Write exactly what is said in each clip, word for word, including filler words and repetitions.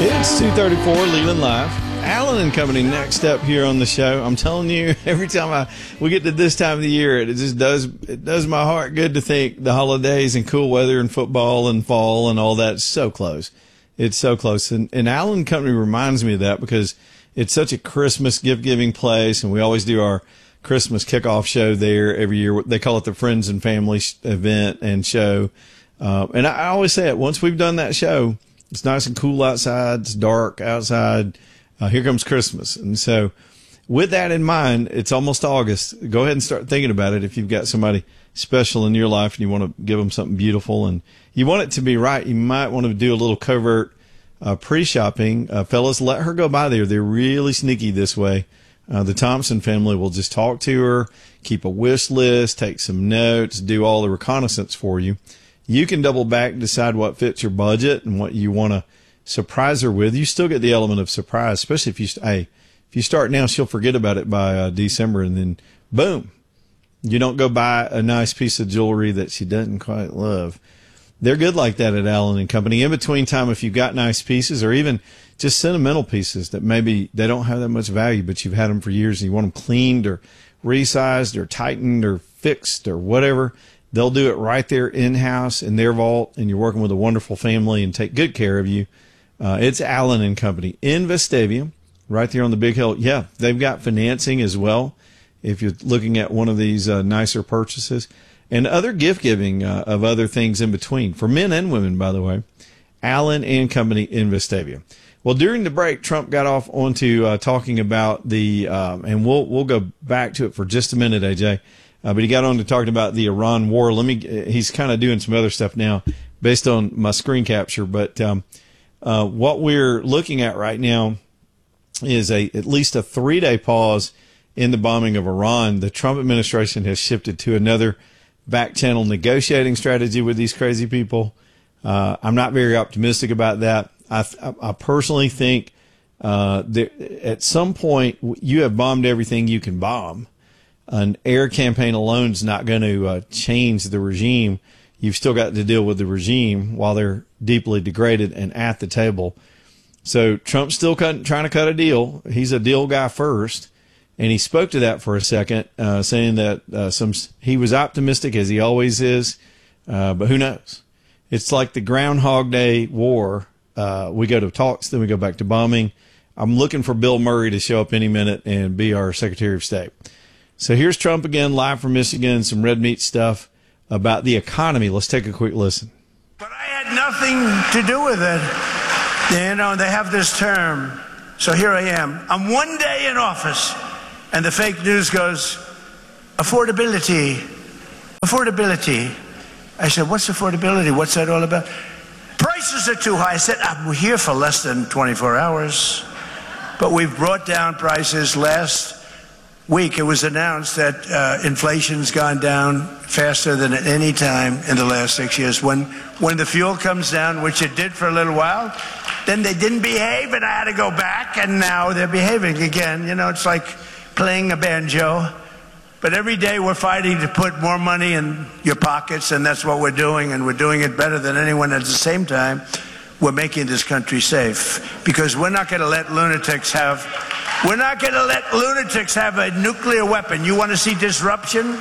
It's two thirty-four, Leland Live. Alan and Company next up here on the show. I'm telling you, every time I we get to this time of the year, it just does it does my heart good to think the holidays and cool weather and football and fall and all that's so close. It's so close. And, and Alan and Company reminds me of that because it's such a Christmas gift-giving place, and we always do our Christmas kickoff show there every year. They call it the Friends and Family event and show. Uh, and I, I always say it, once we've done that show, it's nice and cool outside. It's dark outside. Uh, here comes Christmas. And so with that in mind, it's almost August. Go ahead and start thinking about it. If you've got somebody special in your life and you want to give them something beautiful and you want it to be right, you might want to do a little covert uh, pre-shopping. Uh, fellas, let her go by there. They're really sneaky this way. Uh, the Thompson family will just talk to her, keep a wish list, take some notes, do all the reconnaissance for you. You can double back, decide what fits your budget and what you want to surprise her with. You still get the element of surprise, especially if you, hey, if you start now, she'll forget about it by uh, December, and then boom, you don't go buy a nice piece of jewelry that she doesn't quite love. They're good like that at Allen and Company. In between time, if you've got nice pieces or even just sentimental pieces that maybe they don't have that much value, but you've had them for years and you want them cleaned or resized or tightened or fixed or whatever, they'll do it right there in-house in their vault, and you're working with a wonderful family and take good care of you. Uh, it's Allen and Company in Vestavia, right there on the Big Hill. Yeah, they've got financing as well if you're looking at one of these uh, nicer purchases. And other gift-giving uh, of other things in between, for men and women, by the way. Allen and Company in Vestavia. Well, during the break, Trump got off onto uh, talking about the, um, and we'll we'll go back to it for just a minute, A J. Uh, but he got on to talking about the Iran war. Let me. He's kind of doing some other stuff now based on my screen capture. But um, uh, what we're looking at right now is a at least a three-day pause in the bombing of Iran. The Trump administration has shifted to another back-channel negotiating strategy with these crazy people. Uh, I'm not very optimistic about that. I, I personally think uh, that at some point you have bombed everything you can bomb. An air campaign alone is not going to uh, change the regime. You've still got to deal with the regime while they're deeply degraded and at the table. So Trump's still cut, trying to cut a deal. He's a deal guy first. And he spoke to that for a second, uh, saying that uh, some he was optimistic, as he always is, uh, but who knows? It's like the Groundhog Day war. Uh, we go to talks, then we go back to bombing. I'm looking for Bill Murray to show up any minute and be our Secretary of State. So here's Trump again, live from Michigan, some red meat stuff about the economy. Let's take a quick listen. But I had nothing to do with it. You know, they have this term. So here I am. I'm one day in office. And the fake news goes, affordability, affordability. I said, what's affordability? What's that all about? Prices are too high. I said, I'm here for less than twenty-four hours. But we've brought down prices. Last week it was announced that uh, inflation's gone down faster than at any time in the last six years. When, when the fuel comes down, which it did for a little while, then they didn't behave and I had to go back, and now they're behaving again. You know, it's like playing a banjo. But every day we're fighting to put more money in your pockets, and that's what we're doing, and we're doing it better than anyone. At the same time, we're making this country safe, because we're not going to let lunatics have we're not going to let lunatics have a nuclear weapon. You want to see disruption?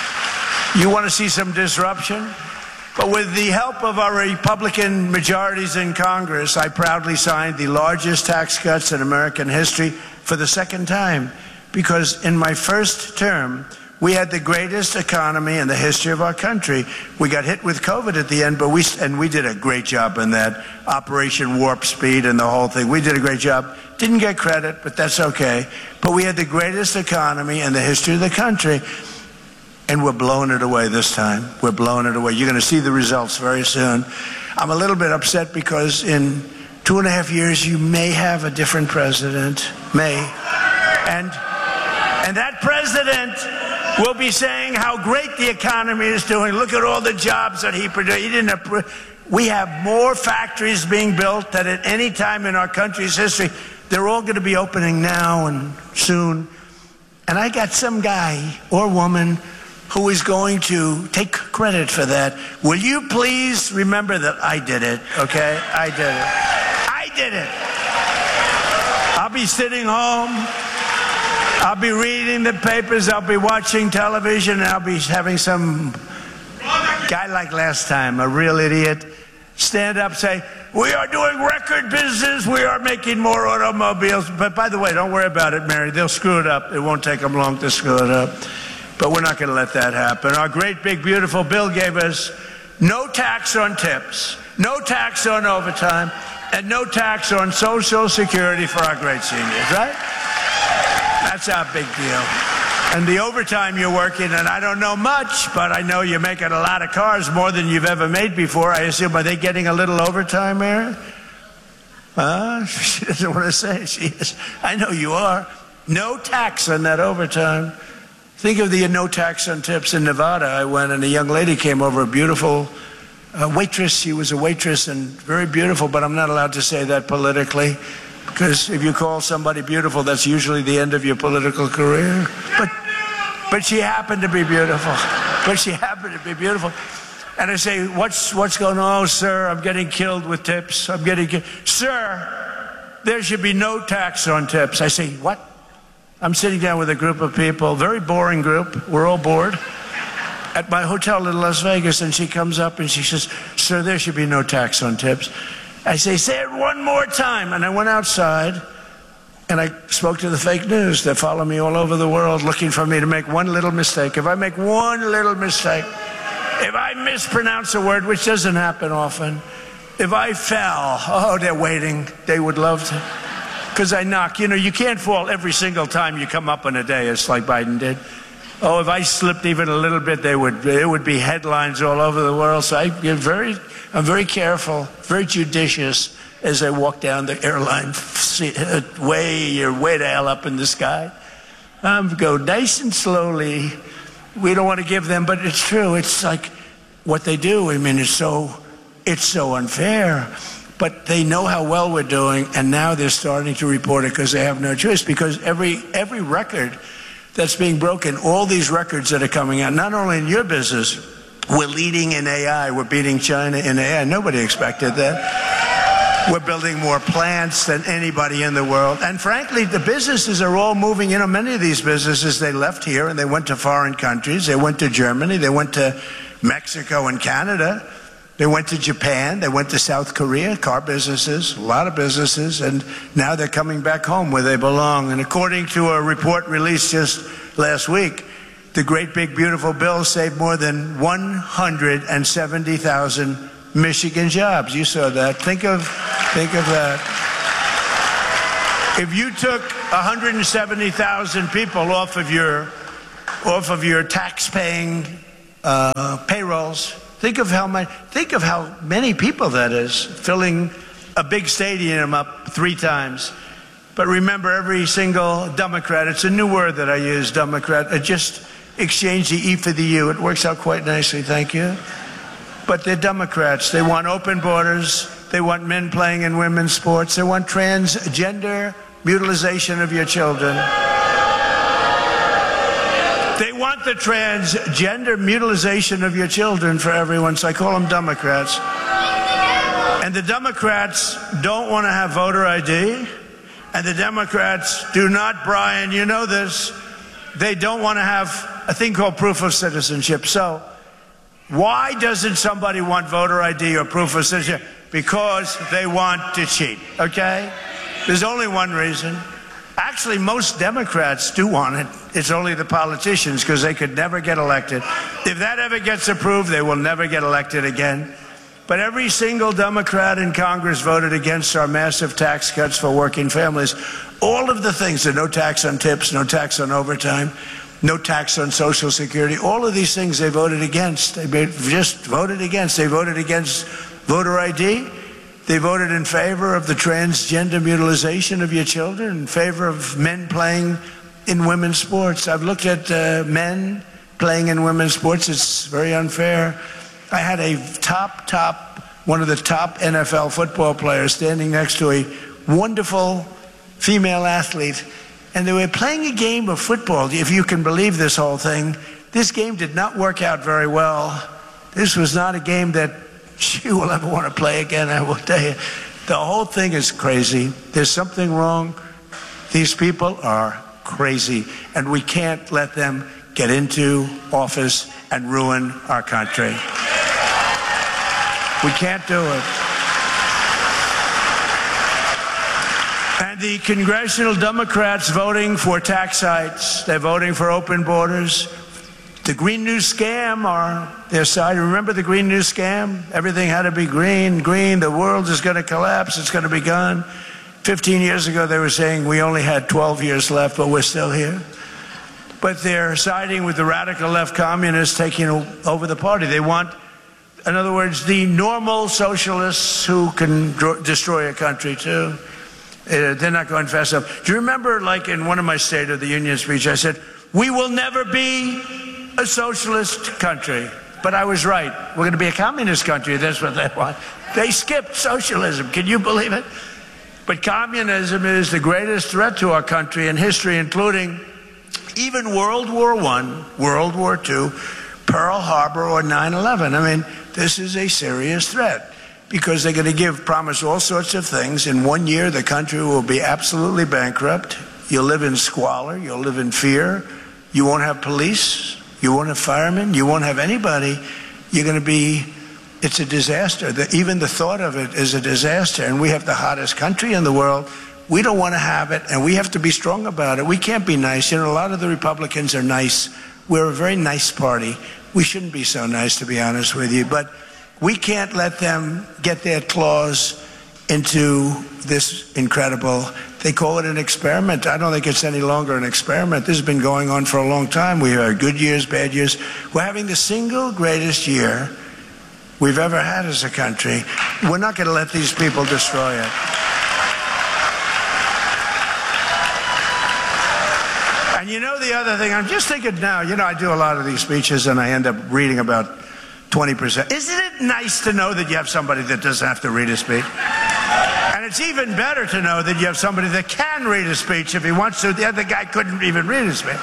You want to see some disruption? But with the help of our Republican majorities in Congress, I proudly signed the largest tax cuts in American history for the second time. Because in my first term, we had the greatest economy in the history of our country. We got hit with COVID at the end, but we and we did a great job in that. Operation Warp Speed and the whole thing. We did a great job. Didn't get credit, but that's okay. But we had the greatest economy in the history of the country, and we're blowing it away this time. We're blowing it away. You're going to see the results very soon. I'm a little bit upset because in two and a half years, you may have a different president. May. And... And that president will be saying how great the economy is doing. Look at all the jobs that he produced. He didn't appro- we have more factories being built than at any time in our country's history. They're all going to be opening now and soon. And I got some guy or woman who is going to take credit for that. Will you please remember that I did it, okay? I did it. I did it. I'll be sitting home. I'll be reading the papers. I'll be watching television. And I'll be having some guy like last time, a real idiot, stand up, say, we are doing record business. We are making more automobiles. But by the way, don't worry about it, Mary. They'll screw it up. It won't take them long to screw it up. But we're not going to let that happen. Our great, big, beautiful bill gave us no tax on tips, no tax on overtime, and no tax on Social Security for our great seniors, right? That's our big deal. And the overtime you're working, and I don't know much, but I know you're making a lot of cars, more than you've ever made before. I assume, are they getting a little overtime, Mary? Huh? She doesn't want to say it. She is. I know you are. No tax on that overtime. Think of the no tax on tips in Nevada. I went, and a young lady came over, a beautiful uh, waitress. She was a waitress and very beautiful, but I'm not allowed to say that politically. Because if you call somebody beautiful, that's usually the end of your political career. But, but she happened to be beautiful. But she happened to be beautiful. And I say, what's, what's going on? Oh, sir, I'm getting killed with tips. I'm getting killed. Sir, there should be no tax on tips. I say, what? I'm sitting down with a group of people, very boring group. We're all bored. At my hotel in Las Vegas, and she comes up and she says, sir, there should be no tax on tips. I say, say it one more time. And I went outside and I spoke to the fake news that follow me all over the world looking for me to make one little mistake. If I make one little mistake, if I mispronounce a word, which doesn't happen often, if I fell, oh, they're waiting. They would love to. Because I knock. You know, you can't fall every single time you come up in a day. It's like Biden did. Oh, if I slipped even a little bit, they would, it would be headlines all over the world. So I get very, I'm very careful, very judicious as I walk down the airline, way, way the hell up in the sky. I um, go nice and slowly. We don't want to give them, but it's true. It's like what they do. I mean, it's so, it's so unfair. But they know how well we're doing, and now they're starting to report it because they have no choice. Because every every record that's being broken, all these records that are coming out, not only in your business, we're leading in A I, we're beating China in A I. Nobody expected that. We're building more plants than anybody in the world. And frankly, the businesses are all moving. You know, many of these businesses, they left here and they went to foreign countries. They went to Germany, they went to Mexico and Canada. They went to Japan, they went to South Korea, car businesses, a lot of businesses, and now they're coming back home where they belong. And according to a report released just last week, the great big beautiful bill saved more than one hundred seventy thousand Michigan jobs. You saw that. Think of, think of that. If you took one hundred seventy thousand people off of your, off of your tax-paying uh, payrolls, Think of how many, think of how many people that is, filling a big stadium up three times. But remember, every single Democrat, it's a new word that I use, Democrat, I just exchange the E for the U. It works out quite nicely, thank you. But they're Democrats. They want open borders. They want men playing in women's sports. They want transgender mutilization of your children. They want the transgender mutilization of your children for everyone, so I call them Democrats. And the Democrats don't want to have voter I D. And the Democrats do not, Brian, you know this, they don't want to have a thing called proof of citizenship. So why doesn't somebody want voter I D or proof of citizenship? Because they want to cheat, okay? There's only one reason. Actually, most Democrats do want it. It's only the politicians, because they could never get elected. If that ever gets approved, they will never get elected again. But every single Democrat in Congress voted against our massive tax cuts for working families. All of the things, the no tax on tips, no tax on overtime, no tax on Social Security, all of these things they voted against. They just voted against. They voted against voter I D. They voted in favor of the transgender mutilization of your children, in favor of men playing in women's sports. I've looked at uh, men playing in women's sports. It's very unfair. I had a top, top, one of the top N F L football players standing next to a wonderful female athlete, and they were playing a game of football. If you can believe this whole thing, this game did not work out very well. This was not a game that she will ever want to play again, I will tell you. The whole thing is crazy. There's something wrong These people are crazy, and we can't let them get into office and ruin our country. We can't do it. And the congressional Democrats voting for tax hikes, they're voting for open borders. The Green New Scam are their side. Remember the Green New Scam? Everything had to be green, green. The world is going to collapse. It's going to be gone. Fifteen years ago, they were saying we only had twelve years left, but we're still here. But they're siding with the radical left communists taking over the party. They want, in other words, the normal socialists who can dro- destroy a country too. Uh, they're not going fast enough. Do you remember, like in one of my State of the Union speeches, I said, we will never be a socialist country. But I was right. We're going to be a communist country. That's what they want. They skipped socialism. Can you believe it? But communism is the greatest threat to our country in history, including even World War One, World War Two, Pearl Harbor, or nine eleven. I mean, this is a serious threat because they're going to give, promise all sorts of things. In one year, the country will be absolutely bankrupt. You'll live in squalor. You'll live in fear. You won't have police. You won't have firemen. You won't have anybody. You're going to be, it's a disaster. The, even the thought of it is a disaster. And we have the hottest country in the world. We don't want to have it, and we have to be strong about it. We can't be nice. You know, a lot of the Republicans are nice. We're a very nice party. We shouldn't be so nice, to be honest with you. But we can't let them get their claws into this incredible, they call it an experiment. I don't think it's any longer an experiment. This has been going on for a long time. We have good years, bad years. We're having the single greatest year we've ever had as a country. We're not going to let these people destroy it. And you know the other thing, I'm just thinking now, you know, I do a lot of these speeches and I end up reading about twenty percent. Isn't it nice to know that you have somebody that doesn't have to read a speech? And it's even better to know that you have somebody that can read a speech if he wants to. The other guy couldn't even read a speech.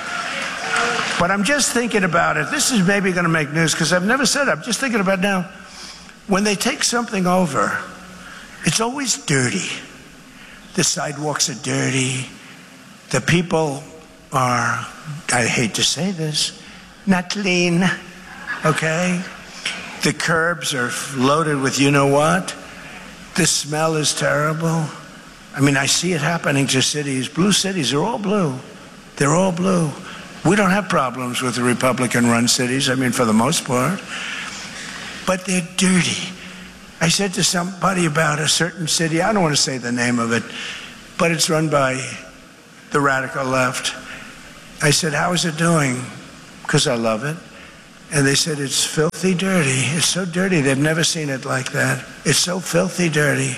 But I'm just thinking about it. This is maybe going to make news because I've never said it. I'm just thinking about now. When they take something over, it's always dirty. The sidewalks are dirty. The people are, I hate to say this, not clean, okay? The curbs are loaded with you know what? The smell is terrible. I mean, I see it happening to cities. Blue cities are all blue. They're all blue. We don't have problems with the Republican-run cities, I mean, for the most part. But they're dirty. I said to somebody about a certain city, I don't want to say the name of it, but it's run by the radical left. I said, how is it doing? Because I love it. And they said, it's filthy dirty. It's so dirty. They've never seen it like that. It's so filthy dirty.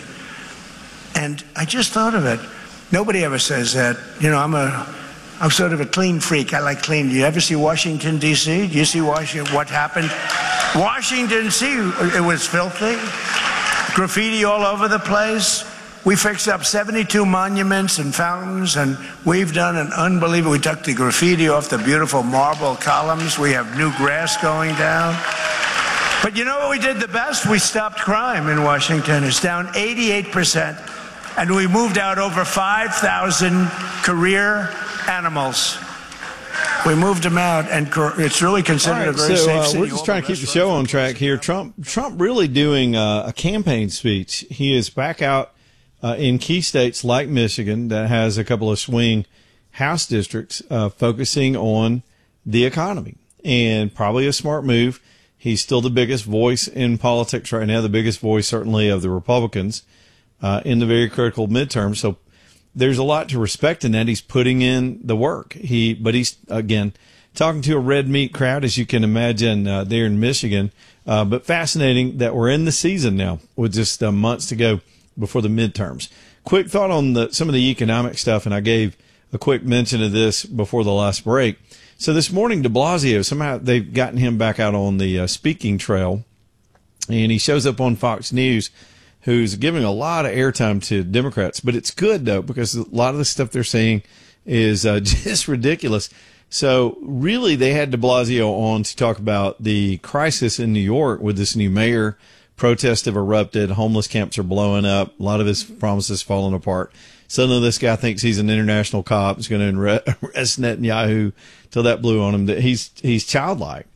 And I just thought of it. Nobody ever says that. You know, I'm a, I'm sort of a clean freak. I like clean. Do you ever see Washington, D C? Do you see Washington? What happened? Washington, D C, it was filthy. Graffiti all over the place. We fixed up seventy-two monuments and fountains, and we've done an unbelievable, we took the graffiti off the beautiful marble columns. We have new grass going down. But you know what we did the best? We stopped crime in Washington. It's down eighty-eight percent, and we moved out over five thousand career animals. We moved them out, and it's really considered right, a very so, safe uh, city. We're just trying to keep the show on track here. Trump, Trump really doing uh, a campaign speech. He is back out Uh, in key states like Michigan that has a couple of swing House districts uh, focusing on the economy, and probably a smart move. He's still the biggest voice in politics right now, the biggest voice certainly of the Republicans uh, in the very critical midterm. So there's a lot to respect in that. He's putting in the work. He, but he's again talking to a red meat crowd, as you can imagine, uh, there in Michigan. Uh, but fascinating that we're in the season now with just uh, months to go before the midterms. Quick thought on the, some of the economic stuff, and I gave a quick mention of this before the last break. So this morning, de Blasio, somehow they've gotten him back out on the uh, speaking trail, and he shows up on Fox News, who's giving a lot of airtime to Democrats. But it's good, though, because a lot of the stuff they're saying is uh, just ridiculous. So really, they had de Blasio on to talk about the crisis in New York with this new mayor. Protests have erupted. Homeless camps are blowing up. A lot of his promises falling apart. Suddenly this guy thinks he's an international cop. He's going to arrest Netanyahu till that blew on him. That he's, he's childlike.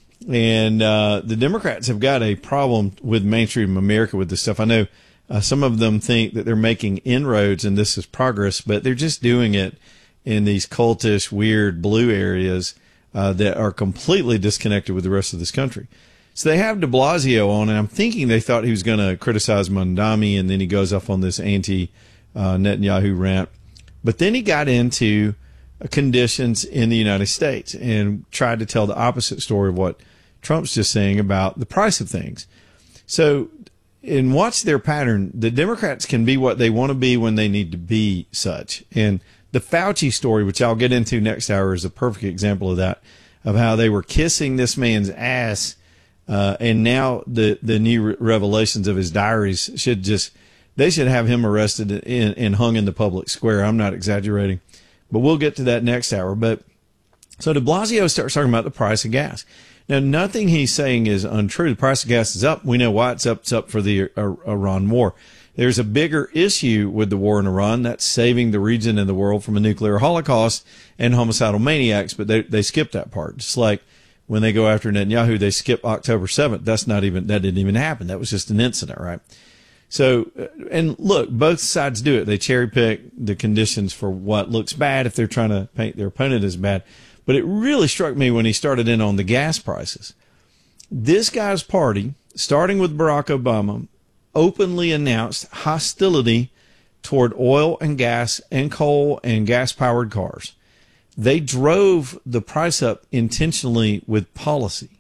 And, uh, the Democrats have got a problem with mainstream America with this stuff. I know, uh, some of them think that they're making inroads and this is progress, but they're just doing it in these cultish, weird blue areas, uh, that are completely disconnected with the rest of this country. So they have de Blasio on, and I'm thinking they thought he was going to criticize Mondami, and then he goes off on this anti, uh, Netanyahu rant. But then he got into conditions in the United States and tried to tell the opposite story of what Trump's just saying about the price of things. So, and watch their pattern. The Democrats can be what they want to be when they need to be such. And the Fauci story, which I'll get into next hour, is a perfect example of that, of how they were kissing this man's ass. Uh, and now the, the new re- revelations of his diaries should just, they should have him arrested and, and hung in the public square. I'm not exaggerating, but we'll get to that next hour. But so de Blasio starts talking about the price of gas. Now, nothing he's saying is untrue. The price of gas is up. We know why it's up. It's up for the uh, Iran war. There's a bigger issue with the war in Iran. That's saving the region and the world from a nuclear holocaust and homicidal maniacs. But they, they skipped that part. Just like when they go after Netanyahu, they skip October seventh. That's not even, that didn't even happen. That was just an incident, right? So, and look, both sides do it. They cherry pick the conditions for what looks bad if they're trying to paint their opponent as bad. But it really struck me when he started in on the gas prices. This guy's party, starting with Barack Obama, openly announced hostility toward oil and gas and coal and gas-powered cars. They drove the price up intentionally with policy,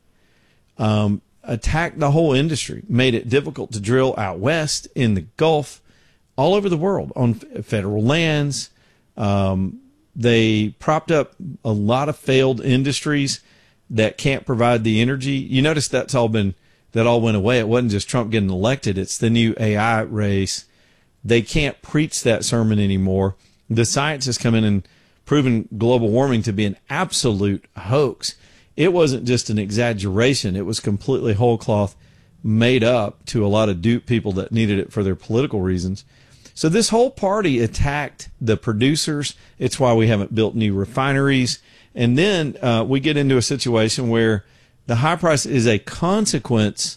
um, attacked the whole industry, made it difficult to drill out west in the Gulf, all over the world on federal lands. Um, they propped up a lot of failed industries that can't provide the energy. You notice that's all been, that all went away. It wasn't just Trump getting elected. It's the new A I race. They can't preach that sermon anymore. The science has come in and proven global warming to be an absolute hoax. It wasn't just an exaggeration. It was completely whole cloth made up to a lot of dupe people that needed it for their political reasons. So this whole party attacked the producers. It's why we haven't built new refineries. And then uh, we get into a situation where the high price is a consequence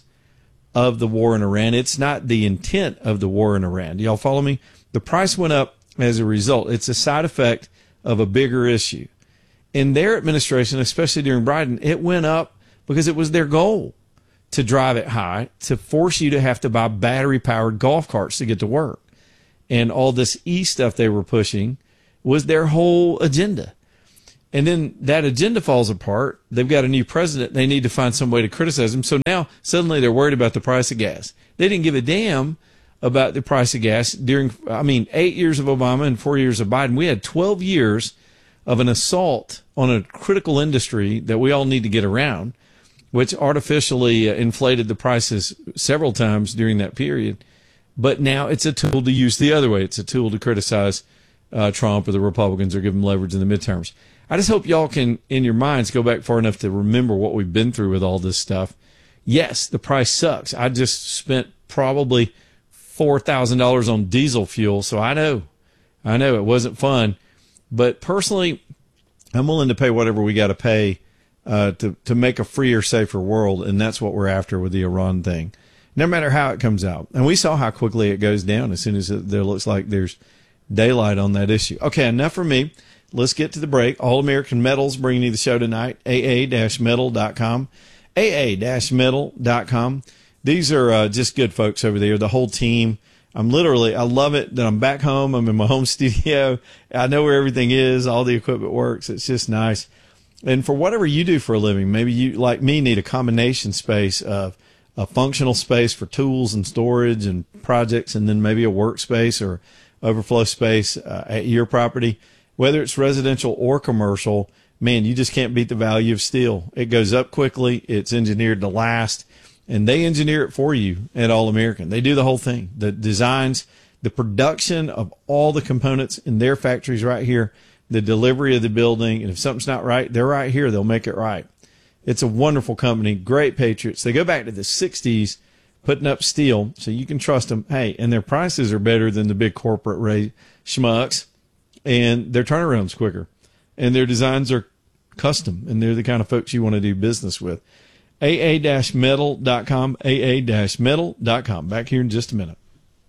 of the war in Iran. It's not the intent of the war in Iran. Do y'all follow me? The price went up as a result. It's a side effect of a bigger issue. In their administration, especially during Biden, it went up because it was their goal to drive it high, to force you to have to buy battery-powered golf carts to get to work. And all this E stuff they were pushing was their whole agenda. And then that agenda falls apart. They've got a new president. They need to find some way to criticize him. So now suddenly they're worried about the price of gas. They didn't give a damn about the price of gas during, I mean, eight years of Obama and four years of Biden. We had twelve years of an assault on a critical industry that we all need to get around, which artificially inflated the prices several times during that period. But now it's a tool to use the other way. It's a tool to criticize uh, Trump or the Republicans or give them leverage in the midterms. I just hope y'all can, in your minds, go back far enough to remember what we've been through with all this stuff. Yes, the price sucks. I just spent probably four thousand dollars on diesel fuel, so I know. I know it wasn't fun. But personally, I'm willing to pay whatever we got to pay uh, to, to make a freer, safer world, and that's what we're after with the Iran thing, no matter how it comes out. And we saw how quickly it goes down as soon as it, there looks like there's daylight on that issue. Okay, enough for me. Let's get to the break. All American Metals bringing you the show tonight, A A metal dot com, A A metal dot com. These are uh, just good folks over there, the whole team. I'm literally, I love it that I'm back home. I'm in my home studio. I know where everything is. All the equipment works. It's just nice. And for whatever you do for a living, maybe you, like me, need a combination space of a functional space for tools and storage and projects, and then maybe a workspace or overflow space uh, at your property. Whether it's residential or commercial, man, you just can't beat the value of steel. It goes up quickly. It's engineered to last. And they engineer it for you at All American. They do the whole thing. The designs, the production of all the components in their factories right here, the delivery of the building. And if something's not right, they're right here. They'll make it right. It's a wonderful company. Great patriots. They go back to the sixties, putting up steel, so you can trust them. Hey, and their prices are better than the big corporate Ray schmucks, and their turnaround's quicker, and their designs are custom, and they're the kind of folks you want to do business with. A A metal dot com, A A metal dot com. Back here in just a minute.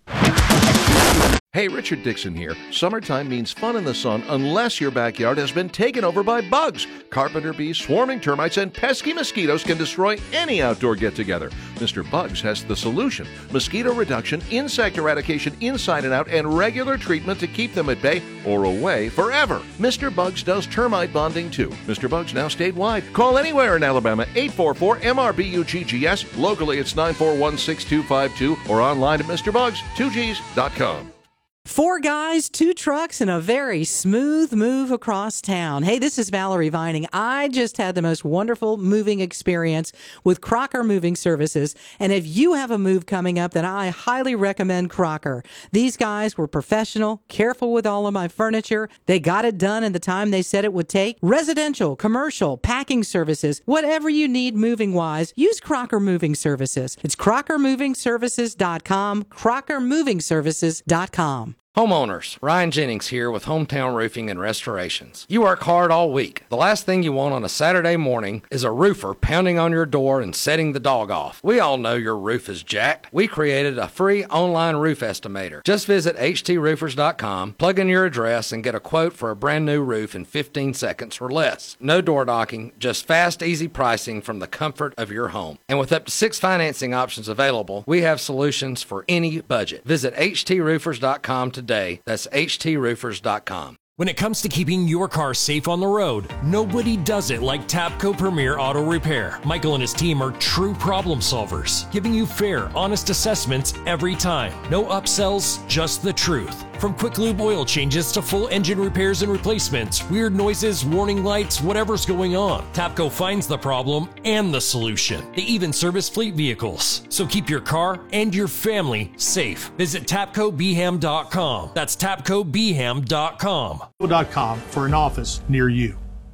Hey, Richard Dixon here. Summertime means fun in the sun unless your backyard has been taken over by bugs. Carpenter bees, swarming termites, and pesky mosquitoes can destroy any outdoor get-together. Mister Bugs has the solution. Mosquito reduction, insect eradication inside and out, and regular treatment to keep them at bay or away forever. Mister Bugs does termite bonding too. Mister Bugs now statewide. Call anywhere in Alabama, eight four four M R B U G G S. Locally, it's nine four one, six two five two or online at Mister Bugs two Gs dot com. Four guys, two trucks, and a very smooth move across town. Hey, this is Valerie Vining. I just had the most wonderful moving experience with Crocker Moving Services. And if you have a move coming up, then I highly recommend Crocker. These guys were professional, careful with all of my furniture. They got it done in the time they said it would take. Residential, commercial, packing services, whatever you need moving-wise, use Crocker Moving Services. It's crocker moving services dot com, crocker moving services dot com. Homeowners, Ryan Jennings here with Hometown Roofing and Restorations. You work hard all week. The last thing you want on a Saturday morning is a roofer pounding on your door and setting the dog off. We all know your roof is jacked. We created a free online roof estimator. Just visit H T roofers dot com, plug in your address, and get a quote for a brand new roof in fifteen seconds or less. No door knocking, just fast, easy pricing from the comfort of your home. And with up to six financing options available, we have solutions for any budget. Visit H T roofers dot com today. That's H T roofers dot com. When it comes to keeping your car safe on the road, nobody does it like Tapco Premier Auto Repair. Michael and his team are true problem solvers, giving you fair, honest assessments every time. No upsells, just the truth. From quick lube oil changes to full engine repairs and replacements, weird noises, warning lights, whatever's going on, Tapco finds the problem and the solution. They even service fleet vehicles. So keep your car and your family safe. Visit tapco b ham dot com. That's tapco b ham dot com. dot com for an office near you.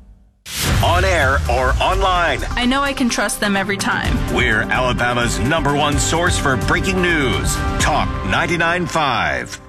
On air or online, I know I can trust them every time. We're Alabama's number one source for breaking news. Talk ninety-nine point five.